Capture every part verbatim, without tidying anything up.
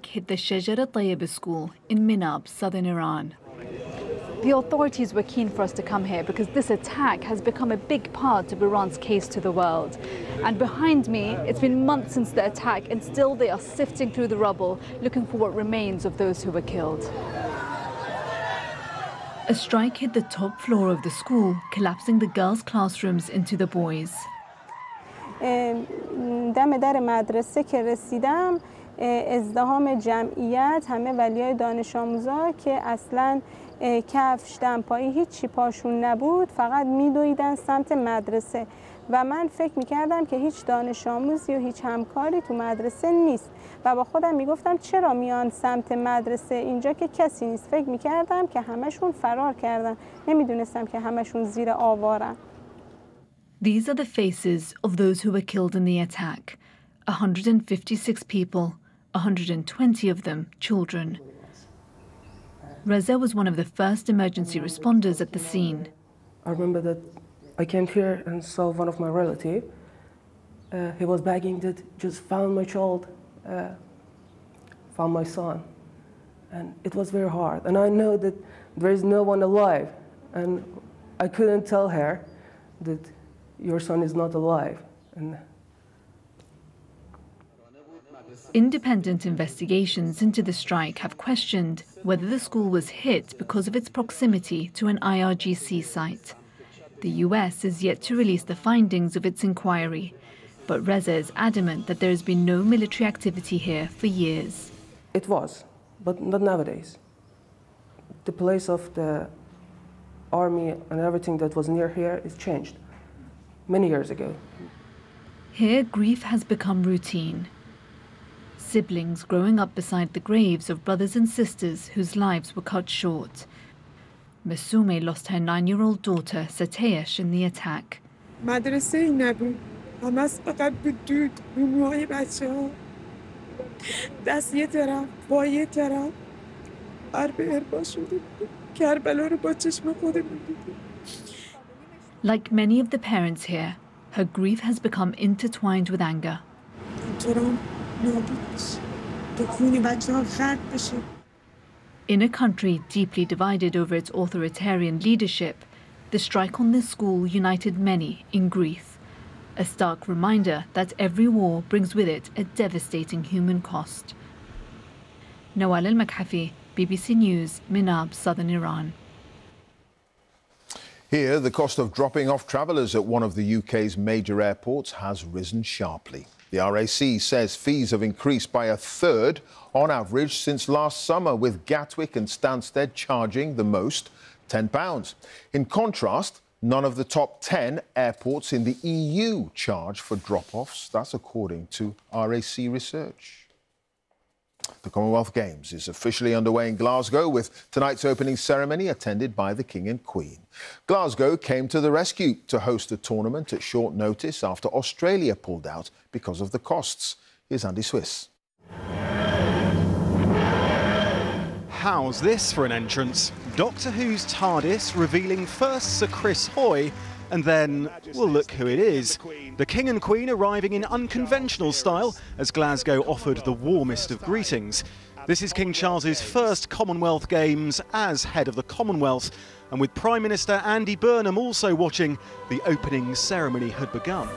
strike hit the Shajar al-Tayyib school in Minab, southern Iran. The authorities were keen for us to come here because this attack has become a big part of Iran's case to the world. And behind me, it's been months since the attack, and still they are sifting through the rubble, looking for what remains of those who were killed. A strike hit the top floor of the school, collapsing the girls' classrooms into the boys. دم در مدرسه که رسیدم ازدحام جمعیت همه ولیای دانش آموزا که اصلاً کفش دمپایی هیچی پاشون نبود فقط میدویدن سمت مدرسه و من فکر میکردم که هیچ دانش آموزی و هیچ همکاری تو مدرسه نیست و با خودم میگفتم چرا میان سمت مدرسه اینجا که کسی نیست. فکر میکردم که همشون فرار کردن، نمیدونستم که همشون زیر آوارن. These are the faces of those who were killed in the attack. one hundred fifty-six people, one hundred twenty of them children. Reza was one of the first emergency responders at the scene. I remember that I came here and saw one of my relatives. Uh, he was begging that just found my child, uh, found my son. And it was very hard. And I know that there is no one alive. And I couldn't tell her that your son is not alive. And Independent investigations into the strike have questioned whether the school was hit because of its proximity to an I R G C site. The U S is yet to release the findings of its inquiry, but Reza is adamant that there has been no military activity here for years. It was, but not nowadays. The place of the army and everything that was near here is changed many years ago. Here, grief has become routine. Siblings growing up beside the graves of brothers and sisters whose lives were cut short. Masume lost her nine-year-old daughter, Satesh, in the attack. Like many of the parents here, her grief has become intertwined with anger. In a country deeply divided over its authoritarian leadership, the strike on this school united many in grief, a stark reminder that every war brings with it a devastating human cost. Nawal al-Makhafi, B B C News, Minab, southern Iran. Here, the cost of dropping off travellers at one of the U K's major airports has risen sharply. The R A C says fees have increased by a third on average since last summer, with Gatwick and Stansted charging the most, ten pounds. In contrast, none of the top ten airports in the E U charge for drop-offs. That's according to R A C research. The Commonwealth Games is officially underway in Glasgow, with tonight's opening ceremony attended by the King and Queen. Glasgow came to the rescue to host the tournament at short notice after Australia pulled out because of the costs. Here's Andy Swiss. How's this for an entrance? Doctor Who's TARDIS revealing first Sir Chris Hoy, and then, well, look who it is. The King and Queen arriving in unconventional style as Glasgow offered the warmest of greetings. This is King Charles's first Commonwealth Games as head of the Commonwealth, and with Prime Minister Andy Burnham also watching, the opening ceremony had begun.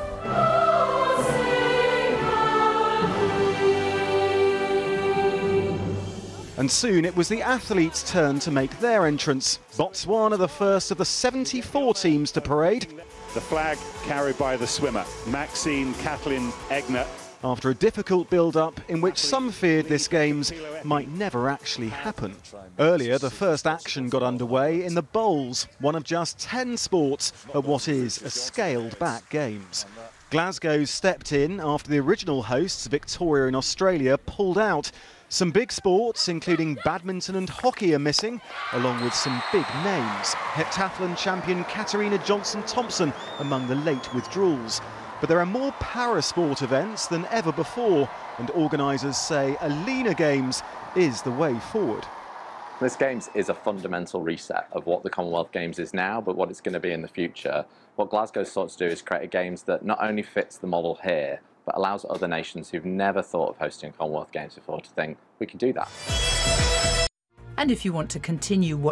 And soon it was the athletes' turn to make their entrance. Botswana, the first of the seventy-four teams to parade. The flag carried by the swimmer, Maxine Kathleen Egner. After a difficult build-up in which some feared this Games might never actually happen. Earlier, the first action got underway in the bowls, one of just ten sports at what is a scaled-back Games. Glasgow stepped in after the original hosts, Victoria in Australia, pulled out. Some big sports, including badminton and hockey, are missing, along with some big names. Heptathlon champion Katarina Johnson-Thompson among the late withdrawals. But there are more para-sport events than ever before, and organisers say a leaner Games is the way forward. This Games is a fundamental reset of what the Commonwealth Games is now, but what it's going to be in the future. What Glasgow sought to do is create a Games that not only fits the model here, but allows other nations who've never thought of hosting Commonwealth Games before to think, we can do that. And if you want to continue watching